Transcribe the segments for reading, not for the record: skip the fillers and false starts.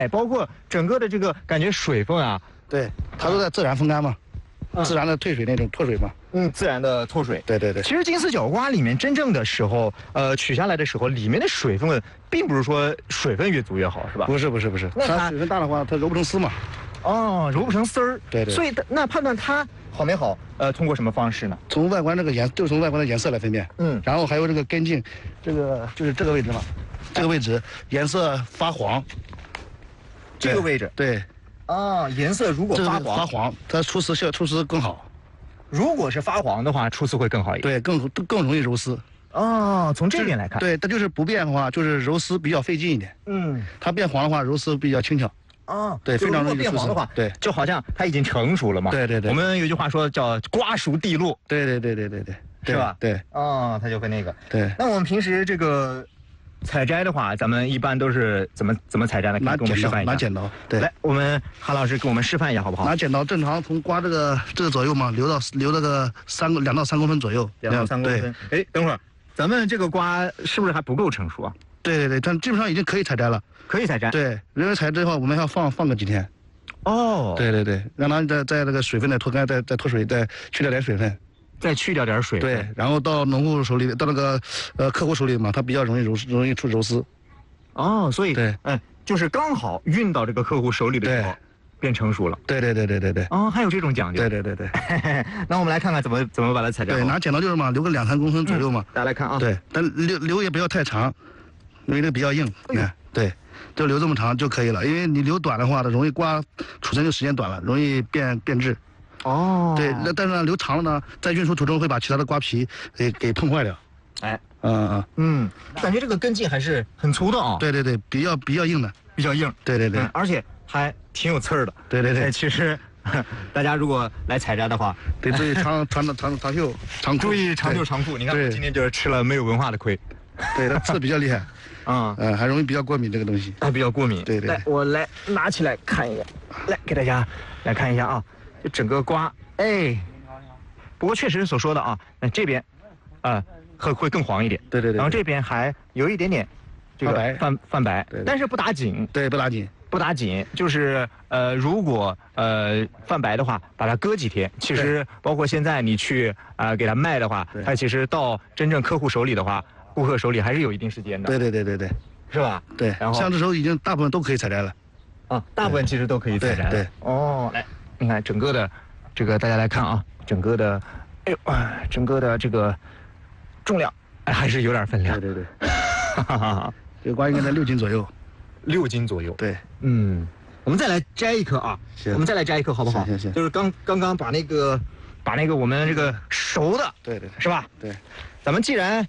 哎，包括整个的这个感觉水分啊， 对，它都在自然风干嘛，自然的退水那种脱水嘛。 自然的脱水。 对对对。 其实金丝角瓜里面真正的时候，取下来的时候，里面的水分并不是说水分越足越好，是吧？ 不是， 那它水分大的话，它揉不成丝嘛。 哦，揉不成丝儿。 对。 所以那判断它好没好，通过什么方式呢？ 从外观就是从外观的颜色来分辨。然后还有这个根茎，这个就是这个位置嘛，这个位置颜色发黄。 这个位置。 对。 颜色如果发黄， 它出丝更好。 如果是发黄的话，出丝会更好一点。 对，更容易揉丝。 从这边来看。 对，它就是不变的话，就是揉丝比较费劲一点。它变黄的话，揉丝比较轻巧。对，非常容易变黄的话， 对， 就好像它已经成熟了嘛。 对。 我们有句话说叫瓜熟蒂落。 对， 是吧？ 对。 它就会那个。 对。 那我们平时这个采摘的话，咱们一般都是怎么采摘呢？ 拿剪刀。对。 来，我们韩老师给我们示范一下好不好？ 拿剪刀，正常从刮这个左右嘛，留那个2到3公分左右。 2到3公分。哎，等会儿，咱们这个瓜是不是还不够成熟啊？ 对，但基本上已经可以采摘了。 可以采摘。 对，人为采摘的话，我们要放个几天。对，让它在这个水分再脱干，再脱水，再去掉点水分。 再去掉点水。 对，然后到农户手里，到那个客户手里嘛，它比较容易出揉丝。 所以对， 就是刚好运到这个客户手里的时候，变成熟了。 对。 还有这种讲究。 对。 那我们来看看怎么把它采摘。 对，拿剪刀就是嘛，留个2、3公分左右嘛。 大家来看啊。 对，但留也不要太长，因为这个比较硬。你看，对，就留这么长就可以了。因为你留短的话，它容易瓜储存的时间短了，容易变质。对，但是呢，留长了呢，在运输途中会把其他的瓜皮给碰坏掉。 感觉这个根茎还是很粗的啊。 对，比较硬的。 比较硬。对。而且还挺有刺儿的。 对。 其实大家如果来采摘的话， 得注意长袖长裤。 注意长袖长裤。你看我今天就是吃了没有文化的亏。 对，它刺比较厉害。还容易比较过敏这个东西。 还比较过敏。 对。 来，我来拿起来看一眼，来给大家来看一下啊，就整个瓜，不过确实所说的啊，那这边，会更黄一点。 对。 然后这边还有一点点这个泛白，但是不打紧。 对，不打紧， 就是如果泛白的话，把它搁几天。其实包括现在你去给它卖的话，它其实到真正客户手里的话，顾客手里还是有一定时间的。 对。 是吧？ 对。然后像这时候已经大部分都可以采摘了。 大部分其实都可以采摘了。 对。 来，你看整个的这个大家来看啊，整个的，整个的这个重量还是有点分量。 对。这个瓜应该在6斤左右。 6斤左右。 对。 我们再来摘一颗啊。我们再来摘一颗好不好？ 行。 就是刚刚把那个我们这个熟的。 对。 是吧？ 对。 咱们既然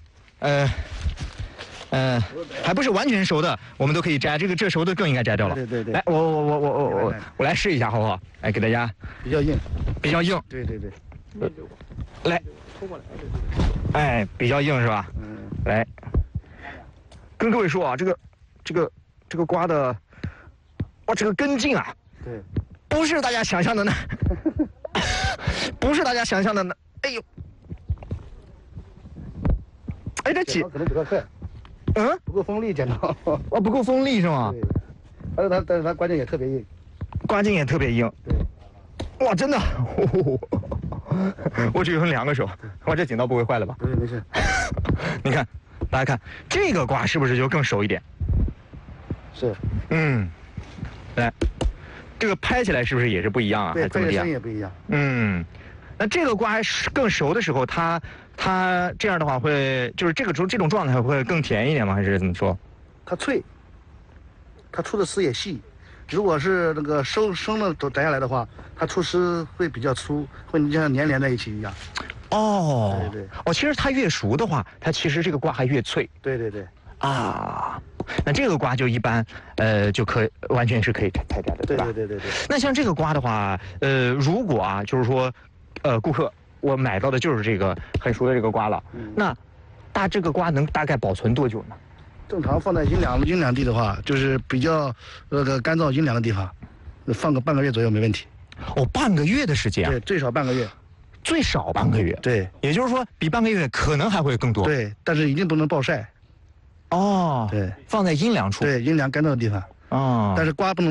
还不是完全熟的，我们都可以摘。这熟的更应该摘掉了。 对。 来，我来试一下好不好？来给大家。 比较硬。对。 来。比较硬是吧？来，跟各位说啊，这个瓜的，这个根茎啊， 对， 不是大家想象的那，不是大家想象的那，这剪可能不够快。不够锋利，剪刀。 不够锋利是吗？ 对。但是它瓜茎也特别硬。 对。哇，真的。我只用2个手。这剪刀不会坏了吧？ 没事。 你看，大家看这个瓜是不是就更熟一点？ 是。 来，这个拍起来是不是也是不一样啊？ 对， 拍起来也不一样。 那这个瓜更熟的时候，它这样的话会就是这种状态会更甜一点吗？还是怎么说？ 它脆，它出的丝也细。如果是那个生的都摘下来的话，它出丝会比较粗，会就像粘连在一起一样。 对。其实它越熟的话，它其实这个瓜还越脆。 对。 那这个瓜就一般，就完全是可以采摘的，对吧？ 对。 那像这个瓜的话，如果就是说，顾客我买到的就是这个很熟的这个瓜了，那这个瓜能大概保存多久呢？ 正常放在阴凉地的话，就是比较干燥阴凉的地方，放个半个月左右没问题。 半个月的时间。 对，最少半个月。 最少半个月。 对。 也就是说，比半个月可能还会更多。 对，但是一定不能暴晒。 对。放在阴凉处。 对，阴凉干燥的地方。 哦， 但是刮不能。